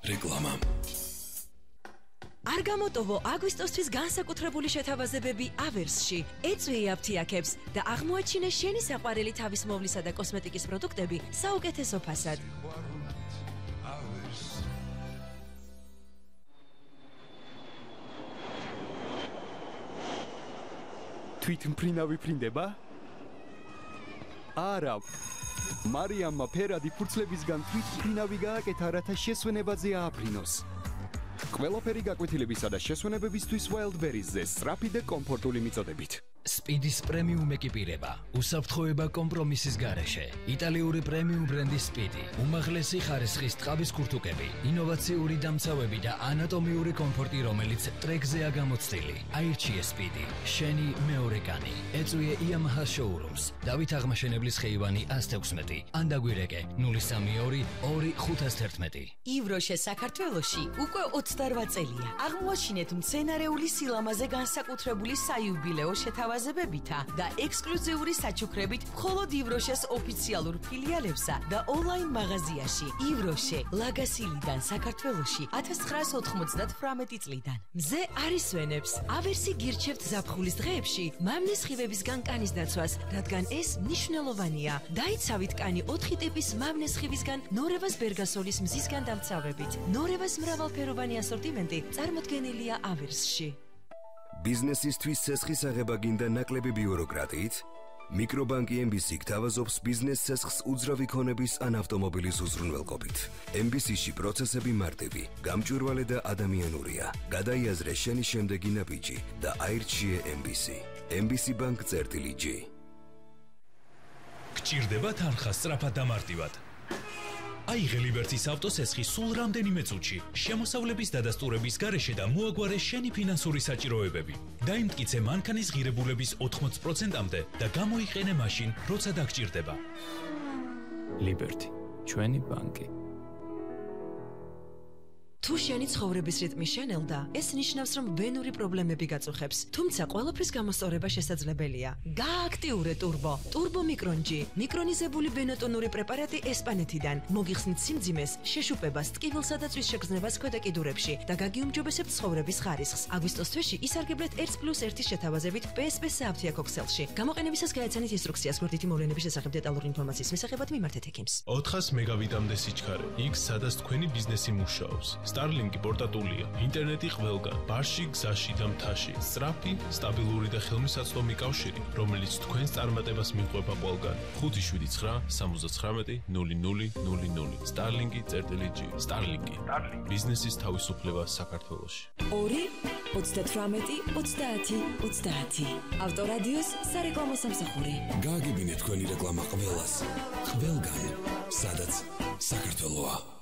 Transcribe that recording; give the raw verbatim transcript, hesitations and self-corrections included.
რეკლამა. არ გამოტოვო აგვისტოსთვის განსაკუთრებული შეთავაზებები ავერსში. ეწვიე აფთიაქებს და აღმოაჩინე შენი საყვარელი თავის მოვლისა და კოსმეტიკის პროდუქტები საუკეთესო ფასად. თვითმფრინავი ფრინდება? არა. მარიამმა ფერადი ფურცლებისგან თვითმფრინავი გააკეთა, რათა შესვენებაზე ააფრინოს. ყველაფერი გაკვეთილებისა და შესვენებებისთვის Wildberries-ზე სწრაფი და კომფორტული მიწოდებით. Speedis პრემიუმ ეკიპირება, უსაფრთხოება კომპრომისის გარეშე. იტალიური პრემიუმ ბრენდის Speedy, უმაღლესი ხარისხის ტყავის ქურთუკები, ინოვაციური დამცავები და ანატომიური კომფორტი, რომელიც ტრეკზეა გამოცდილი. აირჩიე Speedy, შენი მეორე კანი. ეწვიე Yamaha showrooms, დავით აღმაშენებლის ხეივანი ას თექვსმეტი, ან დაგვირეკე ნული სამი ორი ორი ხუთას თერთმეტი. ივროშე საქართველოში უკვე ოცდარვა წელია. აღმოაჩინეთ მცენარეული სილამაზე განსაკუთრებული საიუბილეო შეთავაზებებითა და ექსკლუზიური საჩუქრებით მხოლოდ ივროშეს ოფიციალურ ფილიალებსა და ონლაინ მაღაზიაში. ივროშე, ლაგასილიდან საქართველოში ათას ცხრაას ოთხმოცდათვრამეტი წლიდან. მზე არ ისვენებს. ავერსი გირჩევთ ზაფხულის დღეებში მამნის სხივებისგან კანის დაცვას, რადგან ეს მნიშვნელოვანია. დაიცავით კანი ოთხი ტიპის მამნის სხივისგან ნორევას ბერგასოლის მზისგან დამცავებით. ნორევას მრავალფეროვანი ასორტიმენტი წარმოდგენილია ავერსში. ბიზნესისთვის ცესხის აღება გინდა ნაკლები ბიუროკრატიით? მიკრობანკი ემ ბი სი გთავაზობს ბიზნეს ცესხს უძრავი ქონების ან ავტომობილის უზრუნველყოფით. ემ ბი სი-ში პროცესები მარტივი, გამჭვირვალე და ადამიანურია. გადაიაზრე შენი შემდეგი ნაბიჯი და აირჩიე ემ ბი სი. ემ ბი სი ბანკ წერტილი ჯი. გჭირდება თანხა სწრაფად და მარტივად. აიღე ლიბერტის ავტოცესხი სულ რამდენიმე წუთში, შემოსავლების დადასტურების გარეშე და მოაგვარე შენი ფინანსური საჭიროებები. დაიმტკიცე მანქანის ღირებულების ოთხმოცი პროცენტამდე და გამოიყენე მაშინ, როცა დაგჭირდება. ლიბერტი, ჩვენი ბანკი. თუ შენი ცხოვრების რიტმი შენელდა, ეს ნიშნავს, რომ ვენური პრობლემები გაწუხებს. თუმცა ყველაფრის გამოსწორება შესაძლებელია. გააქტიურე ტურბო. ტურბო მიკრონჯი. მიკრონიზებული ვენოტონური პრეპარატი ესპანეთიდან. მოგიხსნით სიმძიმეს, შეშუპებას, ტკივილსა და წვის შეგრძნებას ქვედა კიდურებში და გაგიუმჯობესებთ ცხოვრების ხარისხს. აგვისტოს თვეში ისარგებლეთ ერთ პლუს ერთის შეთავაზებით პი ეს პი სააფთიაქო ქსელში. გამოყენებისას გაეცანით ინსტრუქციას გვერდითი მოვლენების შესახებ დეტალური ინფორმაციის მისაღებად მიმართეთ ექიმს. ოთხას მეგაბიტამდე სიჩქარე. იქ სადაც თქვენი ბიზნესი მუშაობს. Starlink პორტატულია, ინტერნეტი ყველგან, ბარში, გზაში და მთაში. სწრაფი, სტაბილური და ხელმისაწვდომი კავშირი, რომელიც თქვენს წარმატებას მიყვება ყველგან. ხუთი შვიდი ცხრა სამოცდათხრამეტი ნული ნული ნული ნული. Starlink წერტილი ჯი. Starlink. ბიზნესის თავისუფლება საქართველოში. ორი ოცდათვრამეტი ოცდაათი ოცდაათი. ავტორადიოს სარეკლამო სამსახური. გააგებინეთ თქვენი რეკლამა ყველას. ყველგან, სადაც საქართველოა.